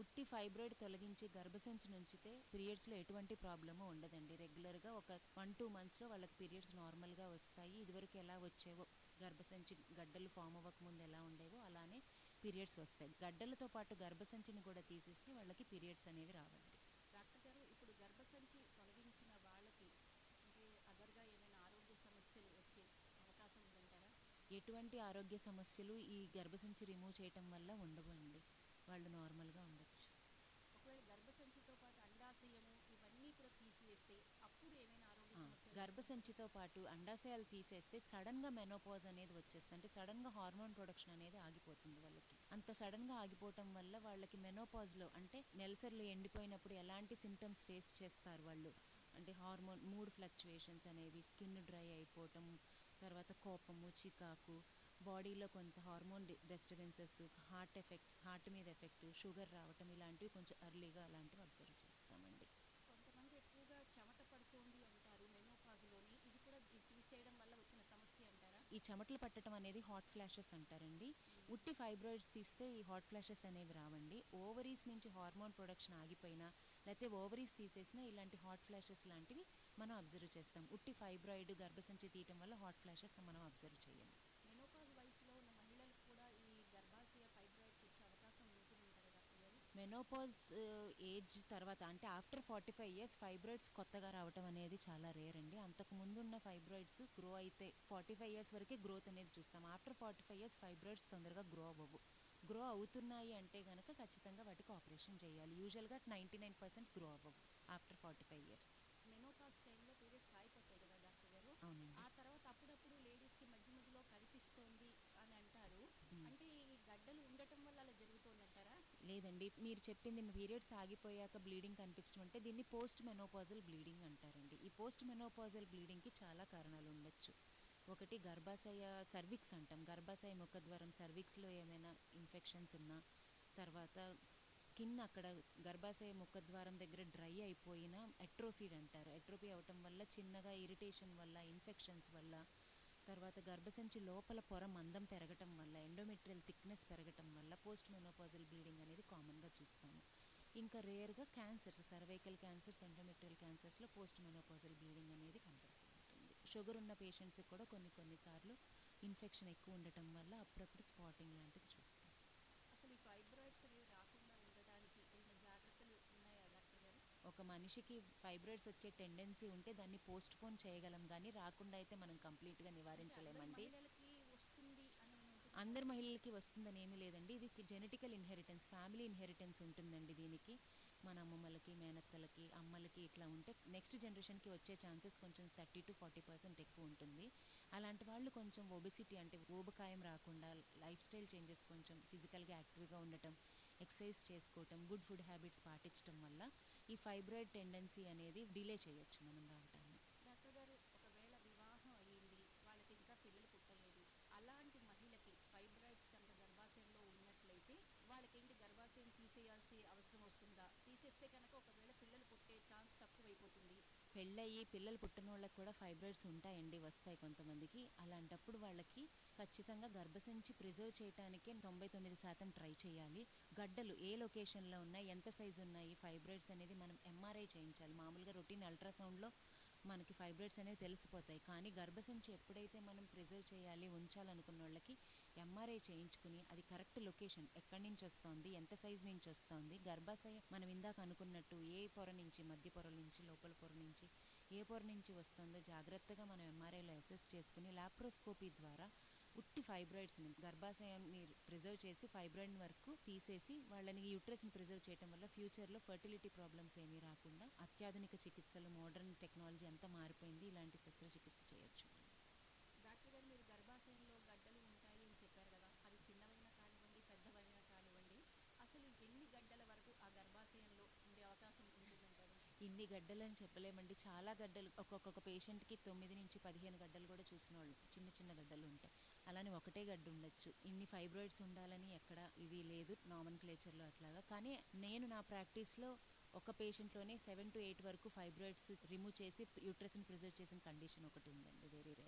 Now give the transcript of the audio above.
ఉట్టి ఫైబ్రాయిడ్ తొలగించి గర్భసంచి నుంచితే పీరియడ్స్‌లో ఎటువంటి ప్రాబ్లము ఉండదండి. రెగ్యులర్‌గా ఒక 1, 2 మంత్స్‌లో వాళ్ళకి పీరియడ్స్ నార్మల్‌గా వస్తాయి. ఇదివరకు ఎలా వచ్చేవో గర్భసంచి గడ్డలు ఫార్మ్ అవ్వకముందు ఎలా ఉండేవో అలానే పీరియడ్స్ వస్తాయి. గడ్డలతో పాటు గర్భసంచిని కూడా తీసేస్తే వాళ్ళకి పీరియడ్స్ అనేవి రావండి. డాక్టర్ గారు ఇప్పుడు గర్భసంచి తొలగించిన వాళ్ళకి అంటే అదర్‌గా ఏమైనా ఆరోగ్య సమస్యలు వచ్చే అవకాశం ఉందంటారా? ఎటువంటి ఆరోగ్య సమస్యలు ఈ గర్భసంచి రిమూవ్ చేయటం వల్ల ఉండవండి. వాళ్ళు నార్మల్‌గా ఉండొచ్చు. ఒకవేళ గర్భసంచితో పాటు అండాశయము ఇవన్నీ కూడా తీసివేస్తే అప్పుడు ఏమైనా ఆరోగ్య సమస్యలు వస్తాయంటారా? గర్భసంచితో పాటు అండాశయాలు తీసేస్తే సడన్‌గా మెనోపాజ్ అనేది వచ్చేస్తది. అంటే సడన్‌గా హార్మోన్ ప్రొడక్షన్ అనేది ఆగిపోతుంది వాళ్ళకి. అంత సడన్‌గా ఆగిపోవటం వల్ల వాళ్ళకి మెనోపాజ్‌లో అంటే నెలసరిలో ఎండిపోయినప్పుడు ఎలాంటి సింప్టమ్స్ ఫేస్ చేస్తారు వాళ్ళు. అంటే హార్మోన్ మూడ్ ఫ్లక్చుయేషన్స్ అనేవి, స్కిన్ డ్రై అయిపోవటం, తర్వాత కోపము, చికాకు, బాడీలో కొంత hormone disturbances, heart effects, heart మీద ఎఫెక్ట్, షుగర్ రావటం ఇలాంటివి కొంచెం ఎర్లీగా అలాంటివి అబ్జర్వ్ చేస్తామండి. కొంతమంది ఎక్కువగా చెమట పడుతోంది అంటారు మెనోపాజ్‌లోని. ఇది కూడా ఇది తీసేయడం వల్ల వచ్చిన సమస్య అంటారా? ఈ చెమటలు పట్టడం అనేది హాట్ ఫ్లాషెస్ అంటారండి. ఉట్టి ఫైబ్రాయిడ్స్ తీస్తే ఈ హాట్ ఫ్లాషెస్ అనేవి రావండి. ఓవరీస్ నుంచి హార్మోన్ ప్రొడక్షన్ ఆగిపోయినా, లేతే ఓవరీస్ తీసేసినా ఇలాంటి హాట్ ఫ్లాషెస్ లాంటివి మనం అబ్జర్వ్ చేస్తాం. ఉట్టి ఫైబ్రాయిడ్ గర్భసంచి తీయటం వల్ల హాట్ ఫ్లాషెస్ మనం అబ్జర్వ్ చేయం. మెనోపాజ్ వయసులో ఉన్న మహిళలకు కూడా ఈ గర్భాశయ ఫైబ్రాయిడ్స్ వచ్చే అవకాశం ఉంటుందంటారా డాక్టర్ గారు? మెనోపాజ్ ఏజ్ తర్వాత అంటే ఆఫ్టర్ 45 ఇయర్స్ ఫైబ్రాయిడ్స్ కొత్తగా రావటం అనేది చాలా రేర్ అండి. అంతకు ముందున్న ఫైబ్రాయిడ్స్ గ్రో అయితే 45 ఇయర్స్ వరకే గ్రోత్ అనేది చూస్తాం. ఆఫ్టర్ 45 ఇయర్స్ ఫైబ్రాయిడ్స్ తొందరగా గ్రో అవ్వవు. గ్రో అవుతున్నాయి అంటే గనక ఖచ్చితంగా వాటికి ఆపరేషన్ చేయాలి. యూజువల్‌గా 99% గ్రో అవ్వవు ఆఫ్టర్ 45 ఇయర్స్. మెనోపాజ్ టైంలో పీరియడ్స్ ఆగిపోతాయి కదా డాక్టర్ గారు. అవునండి. ఆ తర్వాత అప్పుడప్పుడు లేడీస్‌కి మధ్య మధ్యలో కనిపిస్తోంది అని అంటారు. అంటే ఈ గడ్డలు ఉండటం వల్ల అలా జరుగుతోందంటారా? లేదండి. మీరు చెప్పింది పీరియడ్స్ ఆగిపోయాక బ్లీడింగ్ కనిపించడం అంటే దీన్ని పోస్ట్ మెనోపాజల్ బ్లీడింగ్ అంటారండి. ఈ పోస్ట్ మెనోపాజల్ బ్లీడింగ్‌కి చాలా కారణాలు ఉండొచ్చు. ఒకటి గర్భాశయ సర్విక్స్ అంటాం. గర్భాశయ ముఖద్వారం సర్విక్స్‌లో ఏమైనా ఇన్ఫెక్షన్స్ ఉన్నా, తర్వాత స్కిన్ అక్కడ గర్భాశయ ముఖద్వారం దగ్గర డ్రై అయిపోయిన అట్రోఫీడ్ అంటారు. అట్రోఫీ అవ్వటం వల్ల చిన్నగా ఇరిటేషన్ వల్ల, ఇన్ఫెక్షన్స్ వల్ల, తర్వాత గర్భసంచి లోపల పొర మందం పెరగటం వల్ల, ఎండోమెట్రియల్ థిక్నెస్ పెరగటం వల్ల పోస్ట్ మెనోపాజల్ బ్లీడింగ్ అనేది కామన్‌గా చూస్తాము. ఇంకా రేర్‌గా cancers, cervical cancers, endometrial క్యాన్సర్స్‌లో post menopausal bleeding అనేది కనపడుతూ ఉంటుంది. షుగర్ ఉన్న పేషెంట్స్‌కి కూడా కొన్ని సార్లు ఇన్ఫెక్షన్ ఎక్కువ ఉండటం వల్ల అప్పుడప్పుడు స్పాటింగ్ లాంటిది చూస్తాం. అసలు ఈ ఫైబ్రాయిడ్స్ అనేవి రాకుండా ఉండడానికి ఏమైనా జాగ్రత్తలు ఉన్నాయా డాక్టర్ గారు? ఒక మనిషికి ఫైబ్రాయిడ్స్ వచ్చే టెండెన్సీ ఉంటే దాన్ని పోస్ట్‌పోన్ చేయగలం గానీ, రాకుండా అయితే మనం కంప్లీట్‌గా అంటే అందరి నివారించలేమండి. మహిళలకి వస్తుంది అని ఉంటుంది అందరి కదండీ! మహిళలకి వస్తుందని ఏమీ లేదండి. ఇది జెనెటికల్ ఇన్హెరిటెన్స్, ఫ్యామిలీ ఇన్హెరిటెన్స్ ఉంటుందండి దీనికి. మన అమ్మమ్మలకి, మేనత్తలకి, అమ్మలకి ఇట్లా ఉంటే నెక్స్ట్ జనరేషన్‌కి వచ్చే ఛాన్సెస్ కొంచెం 30-40% ఎక్కువ ఉంటుంది. అలాంటి వాళ్ళు కొంచెం ఒబెసిటీ అంటే ఊబకాయం రాకుండా లైఫ్ స్టైల్ చేంజెస్ కొంచెం ఫిజికల్‌గా యాక్టివ్‌గా ఉండటం, ఎక్సర్సైజ్ చేసుకోవటం, గుడ్ ఫుడ్ హ్యాబిట్స్ పాటించటం వల్ల ఈ ఫైబ్రాయిడ్ టెండెన్సీ అనేది డిలే చేయొచ్చు మనం రావటాన్ని. డాక్టర్ గారు ఒకవేళ వివాహం అయ్యింది, వాళ్ళకి ఇంకా పిల్లలు పుట్టలేదు. అలాంటి మహిళకి ఫైబ్రాయిడ్స్ కనుక గర్భాశయంలో ఉన్నట్లయితే వాళ్ళకేంటి గర్భాశయం తీసేయాల్సి అవసరం వస్తుందా? తీసేస్తే కనుక ఒకవేళ పిల్లలు పుట్టే ఛాన్స్ తక్కువైపోతుంది. పెళ్ళయ్యి పిల్లలు పుట్టనోళ్ళకి కూడా ఫైబ్రాయిడ్స్ ఉంటాయండి. వస్తాయి కొంతమందికి. అలాంటప్పుడు వాళ్ళకి ఖచ్చితంగా గర్భసంచి ప్రిజర్వ్ చేయటానికే 99% ట్రై చేయాలి. గడ్డలు ఏ లొకేషన్‌లో ఉన్నాయి, ఎంత సైజ్ ఉన్నాయి, ఫైబ్రాయిడ్స్ అనేది మనం ఎంఆర్ఐ చేయించాలి. మామూలుగా రొటీన్ అల్ట్రాసౌండ్‌లో మనకి ఫైబ్రాయిడ్స్ అనేవి తెలిసిపోతాయి. కానీ గర్భసంచి ఎప్పుడైతే మనం ప్రిజర్వ్ చేయాలి, ఉంచాలనుకున్నోళ్ళకి ఎంఆర్ఐ చేయించుకుని అది కరెక్ట్ లొకేషన్ ఎక్కడి నుంచొస్తోంది, ఎంత సైజ్ నుంచొస్తోంది, గర్భాశయం మనం ఇందాక అనుకున్నట్టు ఏ పొర నుంచి, మధ్య పొర నుంచి, లోపల పొర నుంచి, ఏ పొర నుంచి వస్తుందో జాగ్రత్తగా మనం ఎంఆర్ఐలో అసెస్ చేసుకుని లాప్రోస్కోపీ ద్వారా ఉట్టి ఫైబ్రాయిడ్స్‌ని గర్భాశయాన్ని ప్రిజర్వ్ చేసి ఫైబ్రాయిడ్ వరకు తీసేసి వాళ్ళని యూట్రస్‌ని ప్రిజర్వ్ చేయటం వల్ల ఫ్యూచర్‌లో ఫెర్టిలిటీ ప్రాబ్లమ్స్ ఏమీ రాకుండా అత్యాధునిక చికిత్సలు, మోడర్న్ టెక్నాలజీ అంతా మారిపోయింది. ఇలాంటి శస్త్రచికిత్స చేయొచ్చు మనం. డాక్టర్ గారు మీరు గర్భాశయంలో గడ్డలు ఉంటాయి అని చెప్పారు కదా! అవి చిన్నవైనా కానివ్వండి, పెద్దవైనా కానివ్వండి. అసలు ఎన్ని గడ్డల వరకు ఆ గర్భాశయంలో ఉండే అవకాశం ఉంటుందంటారు? ఇన్ని గడ్డలని చెప్పలేమండి. చాలా గడ్డలు ఒక్కొక్క పేషెంట్‌కి 9-15 గడ్డలు కూడా చూసినోళ్ళు. చిన్న చిన్న గడ్డలు ఉంటాయి. అలానే ఒకటే గడ్డ ఉండొచ్చు. ఇన్ని ఫైబ్రాయిడ్స్ ఉండాలని ఎక్కడ ఇది లేదు నామన్‌క్లేచర్‌లో అట్లాగా. కానీ నేను నా ప్రాక్టీస్‌లో ఒక పేషెంట్‌లోనే 7-8 వరకు ఫైబ్రాయిడ్స్ రిమూవ్ చేసి యూట్రస్‌ని ప్రిజర్వ్ చేసిన కండిషన్ ఒకటి ఉందండి. వెరీ